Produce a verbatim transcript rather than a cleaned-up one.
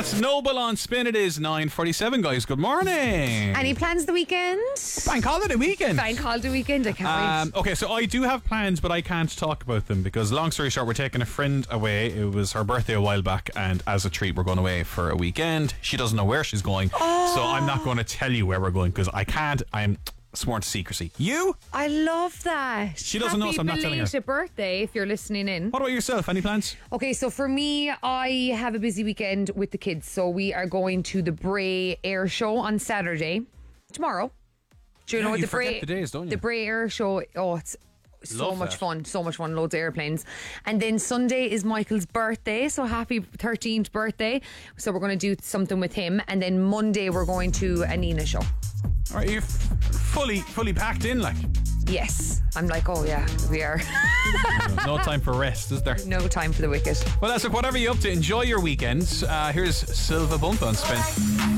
That's Noble on Spin. It is nine forty-seven, guys. Good morning. Any plans the weekend? Bank holiday weekend. Bank holiday weekend. I can't Um, wait. okay, so I do have plans, but I can't talk about them because, long story short, we're taking a friend away. It was her birthday a while back, and as a treat, we're going away for a weekend. She doesn't know where she's going, Oh. so I'm not going to tell you where we're going because I can't. I'm sworn to secrecy. You? I love that. She doesn't know, so I'm not telling her. Happy belated birthday if you're listening in. What about yourself? Any plans? Okay, so for me, I have a busy weekend with the kids. So we are going to the Bray Air Show on Saturday. Tomorrow. Do you Yeah, know what you the Bray forget the days, don't you? The Bray Air Show, oh, it's so Love much that. fun. So much fun. Loads of airplanes. And then Sunday is Michael's birthday. So happy thirteenth birthday. So we're going to do something with him. And then Monday we're going to a Nina show. All right, you're f- fully, fully packed in, like. Yes. I'm like, oh yeah, we are. No time for rest, is there? No time for the wicked. Well, that's it. Whatever you're up to, enjoy your weekends. Uh, here's Silva Bump on Spin.